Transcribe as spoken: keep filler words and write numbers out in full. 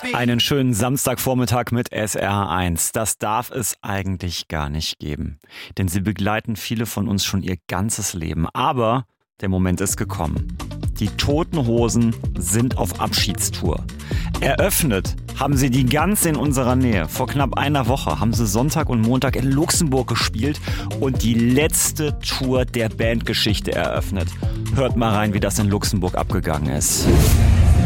Einen schönen Samstagvormittag mit S R H eins. Das darf es eigentlich gar nicht geben. Denn sie begleiten viele von uns schon ihr ganzes Leben. Aber der Moment ist gekommen. Die Toten Hosen sind auf Abschiedstour. Eröffnet haben sie die ganz in unserer Nähe. Vor knapp einer Woche haben sie Sonntag und Montag in Luxemburg gespielt und die letzte Tour der Bandgeschichte eröffnet. Hört mal rein, wie das in Luxemburg abgegangen ist.